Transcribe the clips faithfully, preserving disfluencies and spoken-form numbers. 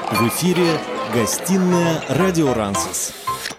В эфире гостиная «Радио Рансис».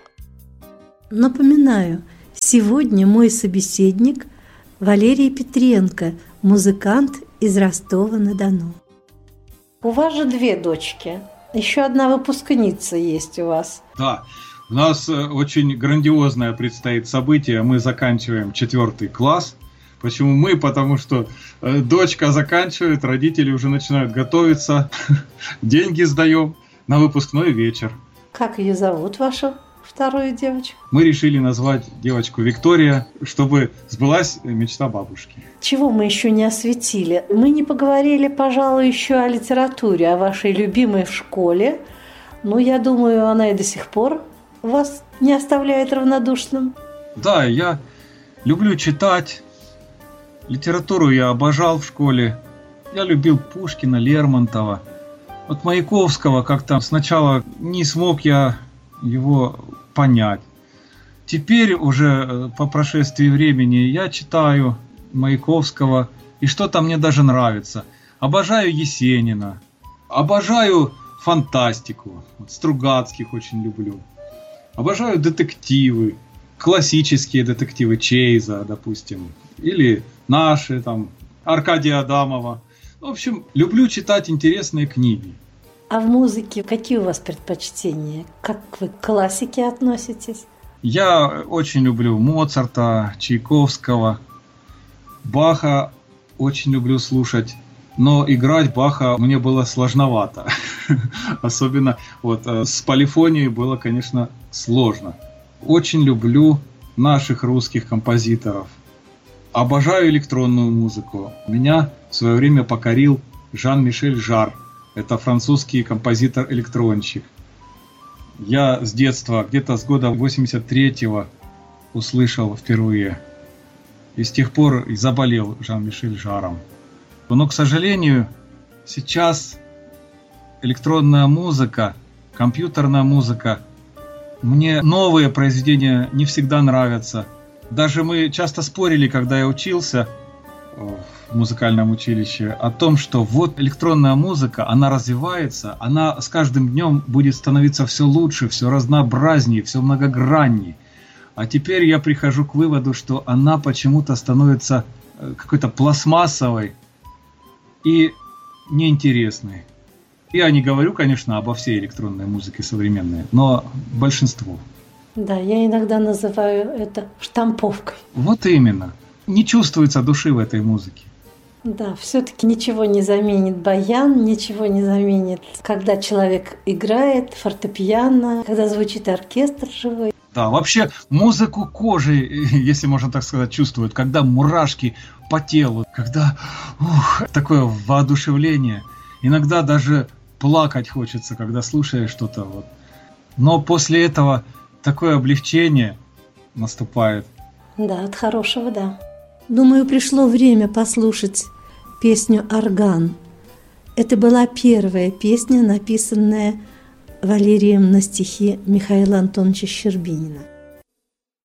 Напоминаю, сегодня мой собеседник Валерий Петренко, музыкант из Ростова-на-Дону. У вас же две дочки. Еще одна выпускница есть у вас. Да, у нас очень грандиозное предстоит событие. Мы заканчиваем четвертый класс. Почему мы? Потому что дочка заканчивает, родители уже начинают готовиться, деньги сдаем на выпускной вечер. Как ее зовут, вашу вторую девочку? Мы решили назвать девочку Виктория, чтобы сбылась мечта бабушки. Чего мы еще не осветили? Мы не поговорили, пожалуй, еще о литературе, о вашей любимой в школе. Ну, я думаю, она и до сих пор вас не оставляет равнодушным. Да, я люблю читать. Литературу я обожал в школе. Я любил Пушкина, Лермонтова. Вот Маяковского как-то сначала не смог я его понять. Теперь уже по прошествии времени я читаю Маяковского, и что-то мне даже нравится. Обожаю Есенина, обожаю фантастику, вот Стругацких очень люблю. Обожаю детективы, классические детективы Чейза, допустим, или наши, там, Аркадия Адамова. В общем, люблю читать интересные книги. А в музыке какие у вас предпочтения? Как вы к классике относитесь? Я очень люблю Моцарта, Чайковского, Баха очень люблю слушать, но играть Баха мне было сложновато. Особенно вот с полифонией было, конечно, сложно. Очень люблю наших русских композиторов. Обожаю электронную музыку. Меня в свое время покорил Жан-Мишель Жар. Это французский композитор-электронщик. Я с детства, где-то с года восемьдесят третьего, услышал впервые. И с тех пор и заболел Жан-Мишель Жаром. Но, к сожалению, сейчас электронная музыка, компьютерная музыка, мне новые произведения не всегда нравятся. Даже мы часто спорили, когда я учился в музыкальном училище, о том, что вот электронная музыка, она развивается, она с каждым днем будет становиться все лучше, все разнообразнее, все многограннее. А теперь я прихожу к выводу, что она почему-то становится какой-то пластмассовой и неинтересной. Я не говорю, конечно, обо всей электронной музыке современной, но большинство. Да, я иногда называю это штамповкой. Вот именно. Не чувствуется души в этой музыке. Да, все-таки ничего не заменит баян, ничего не заменит, когда человек играет фортепиано, когда звучит оркестр живой. Да, вообще музыку кожи, если можно так сказать, чувствуют, когда мурашки по телу, когда ух, такое воодушевление. Иногда даже плакать хочется, когда слушаешь что-то. Вот. Но после этого такое облегчение наступает. Да, от хорошего, да. Думаю, пришло время послушать песню «Орган». Это была первая песня, написанная Валерием на стихи Михаила Антоновича Щербинина.